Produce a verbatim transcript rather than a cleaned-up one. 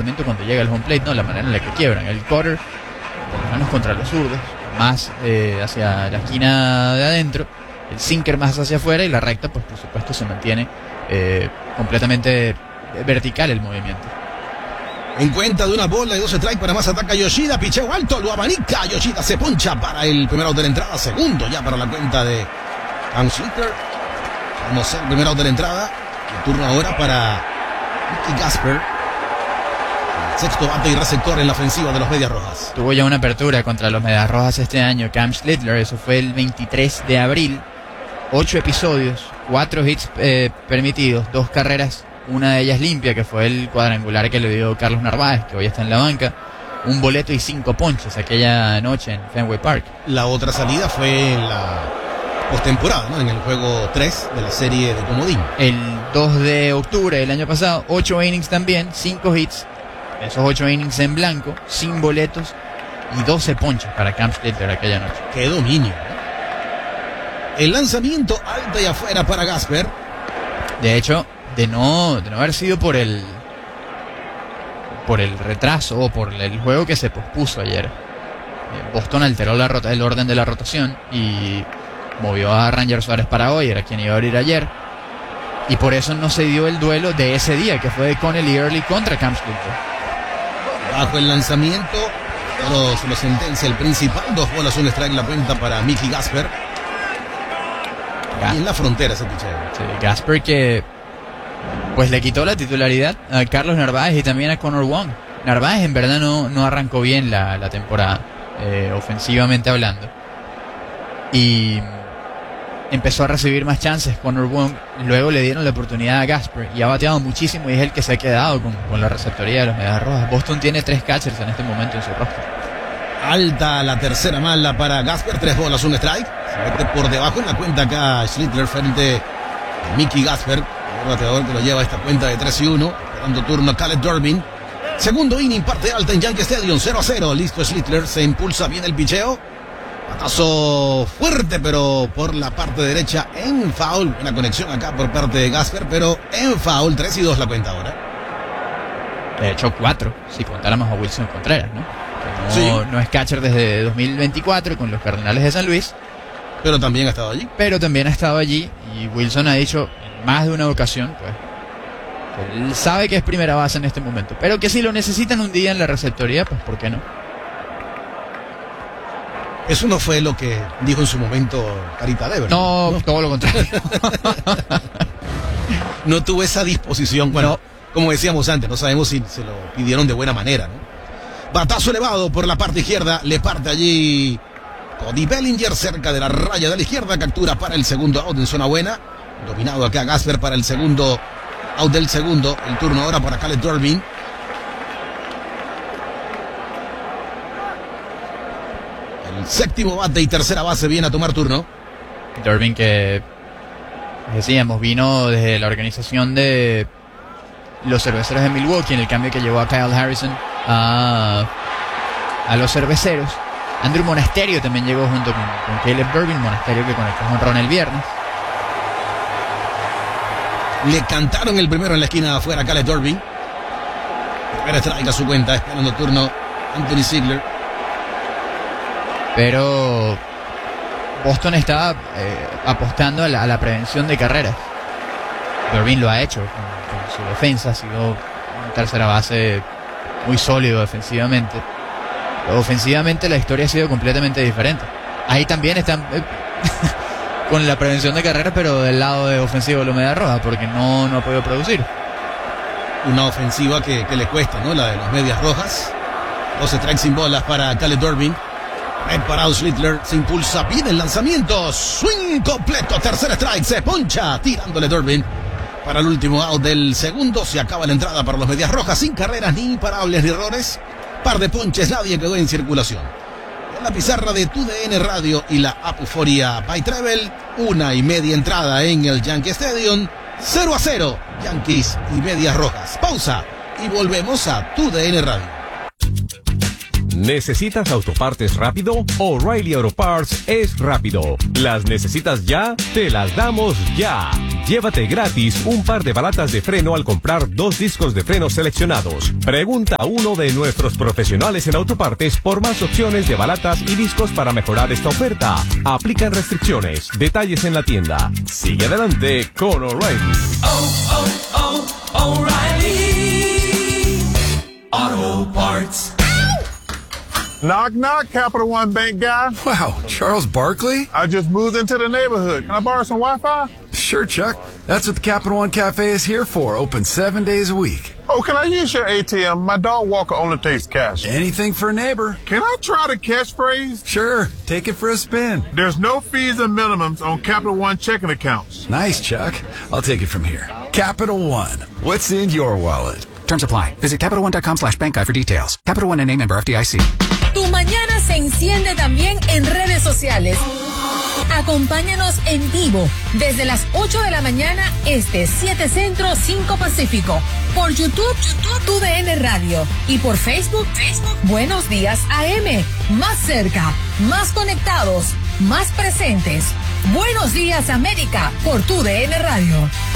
lanzamiento cuando llega el home plate, no, la manera en la que quiebran. El cutter, por lo menos contra los zurdos, más eh, hacia la esquina de adentro, el sinker más hacia afuera y la recta, pues por supuesto se mantiene eh, completamente vertical el movimiento. En cuenta de una bola y dos strikes para más ataca Yoshida, picheo alto, lo abanica, Yoshida se poncha para el primer out de la entrada, segundo ya para la cuenta de Cam Schlittler. Vamos al primer out de la entrada, el turno ahora para Mickey Gasper, sexto bate y receptor en la ofensiva de los Medias Rojas. Tuvo ya una apertura contra los Medias Rojas este año, Cam Schlittler, eso fue el veintitrés de abril, ocho episodios, cuatro hits eh, permitidos, dos carreras, una de ellas limpia, que fue el cuadrangular que le dio Carlos Narváez, que hoy está en la banca, un boleto y cinco ponches aquella noche en Fenway Park. La otra salida fue en la postemporada, ¿no? En el juego tres de la serie de comodín. El dos de octubre del año pasado, ocho innings también, cinco hits, esos ocho innings en blanco, sin boletos y doce ponches para Cam Schlittler aquella noche. ¡Qué dominio! ¿no? El lanzamiento alta y afuera para Gasper. De hecho, de no, de no haber sido por el por el retraso o por el juego que se pospuso ayer, Boston alteró la rota, el orden de la rotación y movió a Ranger Suárez para hoy, era quien iba a abrir ayer, y por eso no se dio el duelo de ese día, que fue de Connelly Early contra Cam Schlittler. Bajo el lanzamiento, pero se lo sentencia el principal, dos bolas, un strike, la cuenta para Mickey Gasper. Ga- Y en la frontera ese picheo. Sí, Gasper, que pues le quitó la titularidad a Carlos Narváez y también a Connor Wong. Narváez en verdad no, no arrancó bien la, la temporada, eh, ofensivamente hablando, y empezó a recibir más chances Connor Wong. Luego le dieron la oportunidad a Gasper y ha bateado muchísimo y es el que se ha quedado con, con la receptoría de los Medias Rojas. Boston tiene tres catchers en este momento en su roster. Alta la tercera mala para Gasper, tres bolas, un strike. Se mete por debajo en la cuenta acá Schlittler frente a Mickey Gasper, el bateador que lo lleva a esta cuenta de tres y uno, dando turno a Caleb Durbin. Segundo inning, parte alta en Yankee Stadium, cero a cero. Listo Schlittler, se impulsa bien el picheo. Batazo fuerte, pero por la parte derecha en foul. Una conexión acá por parte de Gasper, pero en foul. tres y dos la cuenta ahora. De hecho, cuatro, si contáramos a Wilson Contreras, ¿no? Que no, Sí. no es catcher desde dos mil veinticuatro con los Cardenales de San Luis, Pero también ha estado allí. pero también ha estado allí y Wilson ha dicho en más de una ocasión, pues, que él sabe que es primera base en este momento, pero que si lo necesitan un día en la receptoría, pues ¿por qué no? Eso no fue lo que dijo en su momento Carita Dever. No, todo lo contrario. No tuvo esa disposición. Bueno, No. como decíamos antes, no sabemos si se lo pidieron de buena manera, ¿no? Batazo elevado por la parte izquierda, le parte allí Cody Bellinger cerca de la raya de la izquierda, captura para el segundo out en zona buena. Dominado acá Gasper para el segundo out del segundo. El turno ahora para Caleb Durbin. El séptimo bate y tercera base viene a tomar turno. Durbin, que decíamos, vino desde la organización de los Cerveceros de Milwaukee en el cambio que llevó a Kyle Harrison a, a los Cerveceros. Andrew Monasterio también llegó junto con, con Caleb Durbin. Monasterio que conectó con Ron el viernes. Le cantaron el primero en la esquina de afuera a Caleb Durbin. Primera strike a su cuenta, esperando turno Anthony Ziegler. Pero Boston está eh, apostando a la, a la prevención de carreras. Durbin lo ha hecho con, con su defensa. Ha sido un tercera base muy sólido defensivamente. Pero ofensivamente la historia ha sido completamente diferente. Ahí también están eh, con la prevención de carreras, pero del lado de ofensivo de los Medias Rojas, porque no, no ha podido producir. Una ofensiva que, que le cuesta, ¿no? La de los Medias Rojas. Dos strikes sin bolas para Caleb Durbin. Red parado Schlittler, se impulsa bien el lanzamiento. Swing completo, tercer strike, se poncha, tirándole Durbin. Para el último out del segundo, se acaba la entrada para los Medias Rojas, sin carreras, ni imparables, ni errores. Par de ponches, nadie quedó en circulación. En la pizarra de Tu D N Radio y la app Euforia by Travel, una y media entrada en el Yankee Stadium, cero a cero, Yankees y Medias Rojas. Pausa y volvemos a Tu D N Radio. ¿Necesitas autopartes rápido? O'Reilly Auto Parts es rápido. ¿Las necesitas ya? Te las damos ya. Llévate gratis un par de balatas de freno al comprar dos discos de frenos seleccionados. Pregunta a uno de nuestros profesionales en autopartes por más opciones de balatas y discos para mejorar esta oferta. Aplican restricciones. Detalles en la tienda. Sigue adelante con O'Reilly. Oh, oh, oh, O'Reilly Auto Parts. Knock, knock, Capital One Bank guy. Wow, Charles Barkley? I just moved into the neighborhood. Can I borrow some Wi-Fi? Sure, Chuck. That's what the Capital One Cafe is here for. Open seven days a week. Oh, can I use your A T M? My dog walker only takes cash. Anything for a neighbor. Can I try the catchphrase? Sure, take it for a spin. There's no fees and minimums on Capital One checking accounts. Nice, Chuck. I'll take it from here. Capital One. What's in your wallet? Terms apply. Visit CapitalOne.com slash bank guide for details. Capital One N A member F D I C. Tu mañana se enciende también en redes sociales. Acompáñanos en vivo desde las ocho de la mañana este, siete Centro, cinco Pacífico. Por YouTube, YouTube, Tu D N Radio. Y por Facebook, Facebook, Buenos Días A M. Más cerca, más conectados, más presentes. Buenos Días América por Tu D N Radio.